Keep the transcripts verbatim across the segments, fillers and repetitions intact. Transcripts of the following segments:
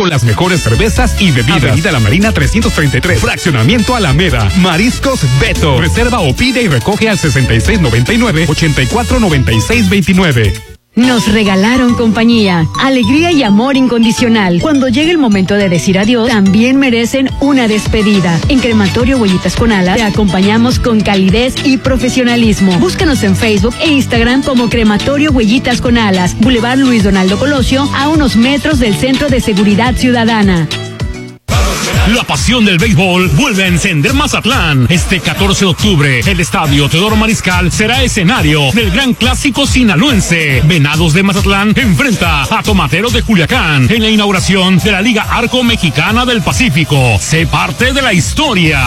con las mejores cervezas y bebidas. Avenida La Marina trescientos treinta y tres, Fraccionamiento Alameda. Mariscos Beto. Reserva o pide y recoge al sesenta y seis noventa y nueve, ochenta y cuatro noventa y seis veintinueve. Nos regalaron compañía, alegría y amor incondicional. Cuando llegue el momento de decir adiós, también merecen una despedida. En Crematorio Huellitas con Alas te acompañamos con calidez y profesionalismo. Búscanos en Facebook e Instagram como Crematorio Huellitas con Alas, Boulevard Luis Donaldo Colosio, a unos metros del Centro de Seguridad Ciudadana. La pasión del béisbol vuelve a encender Mazatlán. Este catorce de octubre, el estadio Teodoro Mariscal será escenario del gran clásico sinaloense. Venados de Mazatlán enfrenta a Tomateros de Culiacán en la inauguración de la Liga Arco Mexicana del Pacífico. Sé parte de la historia.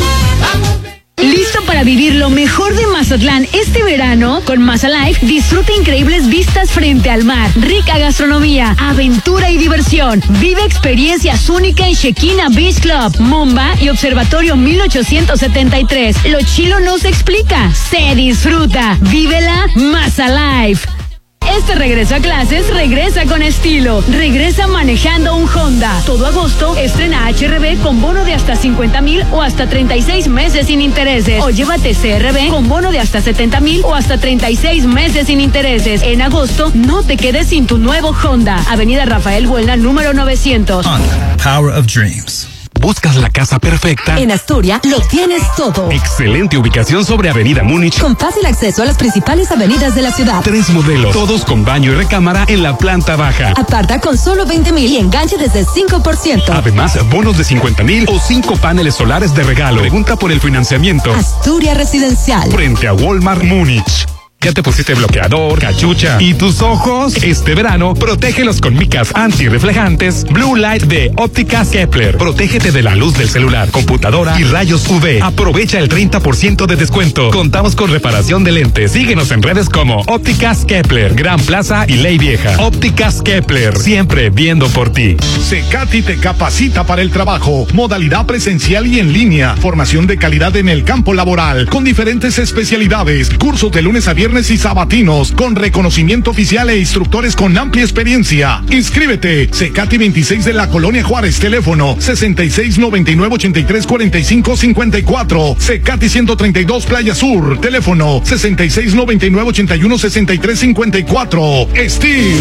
¿Listo para vivir lo mejor de Mazatlán este verano? Con Mazalife disfruta increíbles vistas frente al mar, rica gastronomía, aventura y diversión. Vive experiencias únicas en Shekina Beach Club, Momba y Observatorio mil ochocientos setenta y tres. Lo chilo no se explica, se disfruta. Vívela Mazalife. Este regreso a clases regresa con estilo. Regresa manejando un Honda. Todo agosto estrena H R B con bono de hasta cincuenta mil o hasta treinta y seis meses sin intereses. O llévate C R B con bono de hasta setenta mil o hasta treinta y seis meses sin intereses. En agosto no te quedes sin tu nuevo Honda. Avenida Rafael Buelna, número novecientos. Honda, Power of Dreams. ¿Buscas la casa perfecta? En Astoria lo tienes todo. Excelente ubicación sobre Avenida Múnich. Con fácil acceso a las principales avenidas de la ciudad. Tres modelos, todos con baño y recámara en la planta baja. Aparta con solo veinte mil y enganche desde cinco por ciento. Además, bonos de cincuenta mil o cinco paneles solares de regalo. Pregunta por el financiamiento. Astoria Residencial. Frente a Walmart Múnich. ¿Ya te pusiste bloqueador, cachucha y tus ojos? Este verano, protégelos con micas antirreflejantes Blue Light de Ópticas Kepler. Protégete de la luz del celular, computadora y rayos U V. Aprovecha el treinta por ciento de descuento. Contamos con reparación de lentes. Síguenos en redes como Ópticas Kepler, Gran Plaza y Ley Vieja. Ópticas Kepler, siempre viendo por ti. Cecati te capacita para el trabajo. Modalidad presencial y en línea. Formación de calidad en el campo laboral. Con diferentes especialidades. Cursos de lunes a viernes y sabatinos, con reconocimiento oficial e instructores con amplia experiencia. Inscríbete, Cecati veintiséis de la Colonia Juárez, teléfono sesenta y seis noventa y nueve ochenta y tres cuarenta y cinco cincuenta y cuatro. Cecati ciento treinta y dos Playa Sur, teléfono sesenta y seis noventa y nueve ochenta y uno sesenta y tres cincuenta y cuatro. Steve.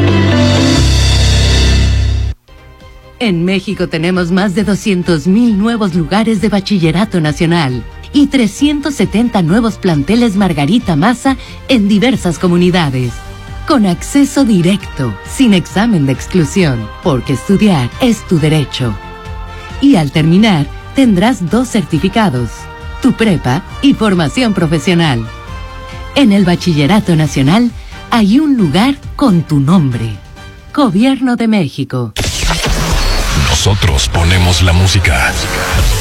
En México tenemos más de doscientos mil nuevos lugares de bachillerato nacional y trescientos setenta nuevos planteles Margarita Maza en diversas comunidades, con acceso directo, sin examen de exclusión, porque estudiar es tu derecho. Y al terminar, tendrás dos certificados, tu prepa y formación profesional. En el Bachillerato Nacional hay un lugar con tu nombre. Gobierno de México. Nosotros ponemos la música.